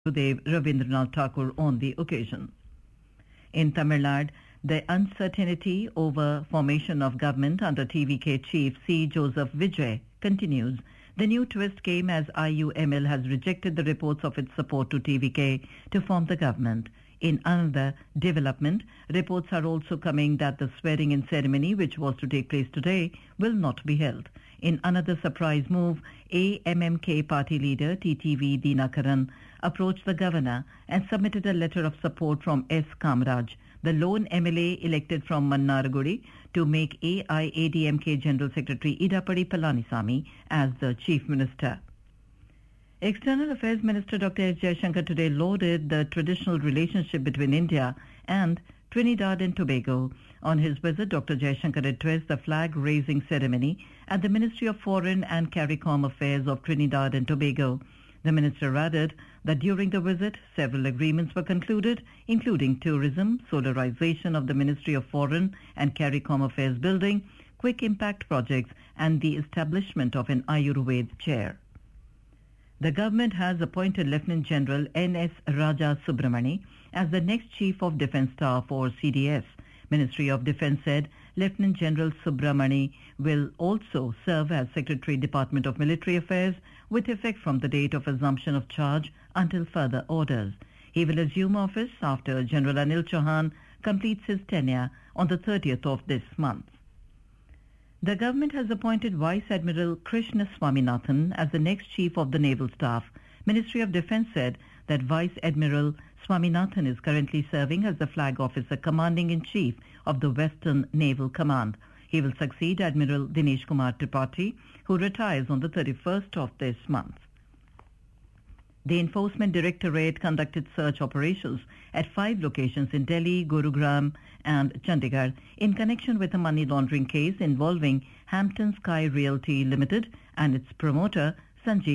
Gurudev Rabindranath Tagore on the occasion. In Tamil Nadu, the uncertainty over formation of government under TVK chief C. Joseph Vijay continues. The new twist came as IUML has rejected the reports of its support to TVK to form the government. In another development, reports are also coming that the swearing-in ceremony, which was to take place today, will not be held. In another surprise move, AMMK party leader TTV Dinakaran approached the governor and submitted a letter of support from S. Kamraj, the lone MLA elected from Mannargudi, to make AIADMK General Secretary Idapadi Palanisamy as the Chief Minister. External Affairs Minister Dr. S. Jaishankar today lauded the traditional relationship between India and Trinidad and Tobago. On his visit, Dr. Jaishankar addressed the flag-raising ceremony at the Ministry of Foreign and CARICOM Affairs of Trinidad and Tobago. The minister added that during the visit, several agreements were concluded, including tourism, solarization of the Ministry of Foreign and CARICOM Affairs building, quick impact projects, and the establishment of an Ayurveda chair. The government has appointed Lieutenant General N.S. Raja Subramani as the next Chief of Defence Staff or CDS. Ministry of Defence said Lieutenant General Subramani will also serve as Secretary Department of Military Affairs with effect from the date of assumption of charge until further orders. He will assume office after General Anil Chauhan completes his tenure on the 30th of this month. The government has appointed Vice Admiral Krishna Swaminathan as the next Chief of the Naval Staff. Ministry of Defence said that Vice Admiral Swaminathan is currently serving as the Flag Officer Commanding-in-Chief of the Western Naval Command. He will succeed Admiral Dinesh Kumar Tripathi, who retires on the 31st of this month. The Enforcement Directorate conducted search operations at 5 locations in Delhi, Gurugram and Chandigarh in connection with a money laundering case involving Hampton Sky Realty Limited and its promoter Sanjeev